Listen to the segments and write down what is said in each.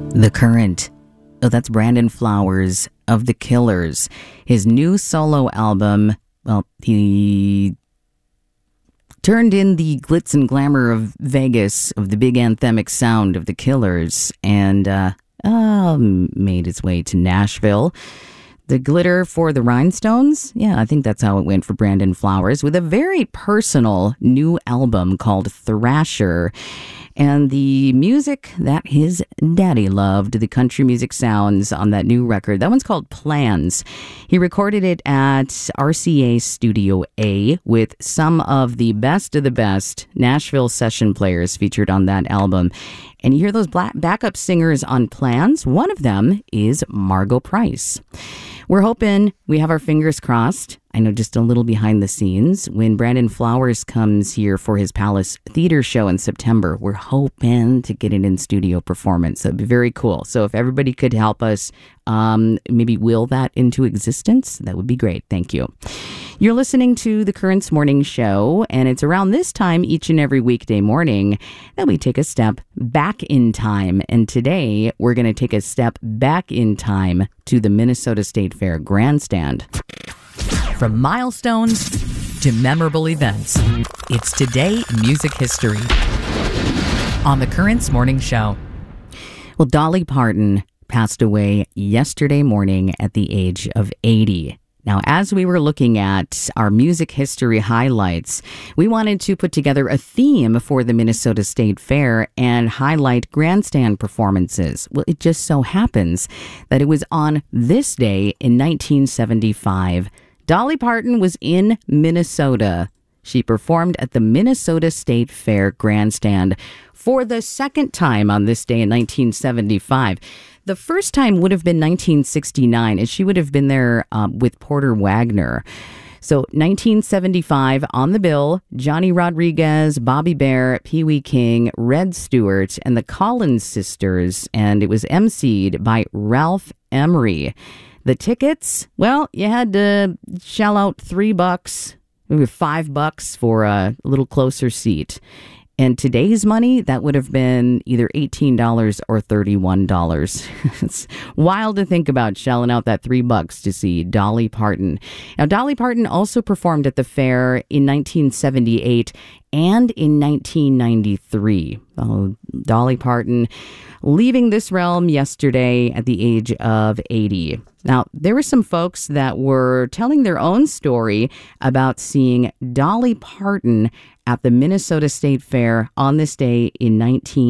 The Current. Oh, that's Brandon Flowers of The Killers. His new solo album, well, he turned in the glitz and glamour of Vegas, of the big anthemic sound of The Killers, and made his way to Nashville. The glitter for the rhinestones? Yeah, I think that's how it went for Brandon Flowers, with a very personal new album called Thrasher. And the music that his daddy loved, the country music sounds on that new record, that one's called Plans. He recorded it at RCA Studio A with some of the best Nashville session players featured on that album. And you hear those backup singers on Plans? One of them is Margo Price. We're hoping, we have our fingers crossed, I know just a little behind the scenes, when Brandon Flowers comes here for his Palace Theater show in September, we're hoping to get an in-studio performance. So it'd be very cool. So if everybody could help us maybe will that into existence, that would be great. Thank you. You're listening to The Currents Morning Show, and it's around this time each and every weekday morning that we take a step back in time. And today, we're going to take a step back in time to the Minnesota State Fair Grandstand. From milestones to memorable events, it's Today in Music History on The Currents Morning Show. Well, Dolly Parton passed away yesterday morning at the age of 80. Now, as we were looking at our music history highlights, we wanted to put together a theme for the Minnesota State Fair and highlight grandstand performances. Well, it just so happens that it was on this day in 1975. Dolly Parton was in Minnesota. She performed at the Minnesota State Fair Grandstand for the second time on this day in 1975. The first time would have been 1969, and she would have been there with Porter Wagner. So 1975 on the bill, Johnny Rodriguez, Bobby Bare, Pee Wee King, Red Stewart, and the Collins Sisters, and it was emceed by Ralph Emery. The tickets, well, you had to shell out $3, maybe $5 for a little closer seat. And today's money, that would have been either $18 or $31. It's wild to think about shelling out that $3 to see Dolly Parton. Now, Dolly Parton also performed at the fair in 1978 and in 1993. Oh, Dolly Parton leaving this realm yesterday at the age of 80. Now, there were some folks that were telling their own story about seeing Dolly Parton at the Minnesota State Fair on this day in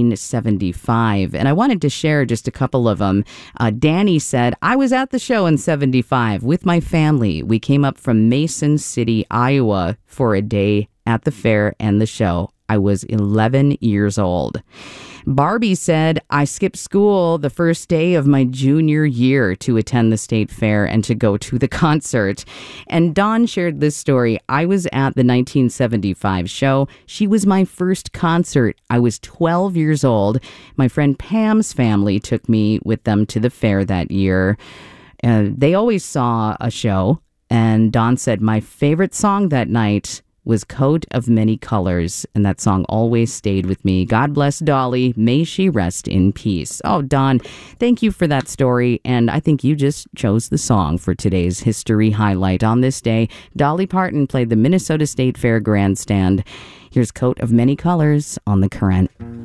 1975. And I wanted to share just a couple of them. Danny said, I was at the show in 75 with my family. We came up from Mason City, Iowa for a day at the fair and the show. I was 11 years old. Barbie said, I skipped school the first day of my junior year to attend the state fair and to go to the concert. And Dawn shared this story. I was at the 1975 show. She was my first concert. I was 12 years old. My friend Pam's family took me with them to the fair that year. They always saw a show. And Dawn said, my favorite song that night was Coat of Many Colors, and that song always stayed with me. God bless Dolly. May she rest in peace. Oh, Dawn, thank you for that story, and I think you just chose the song for today's history highlight. On this day, Dolly Parton played the Minnesota State Fair Grandstand. Here's Coat of Many Colors on The Current.